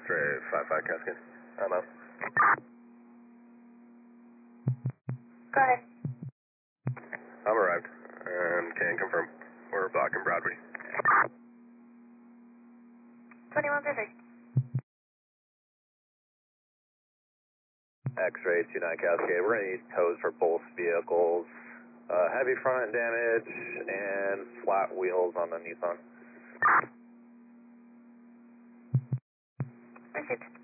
X-ray 55 Cascade. I'm out. Go ahead. I'm arrived and can confirm. We're blocking Broadway. 21 Pacific. X-ray 29 Cascade. We're going to need tows for both vehicles. Heavy front end damage and flat wheels on the Nissan. Received.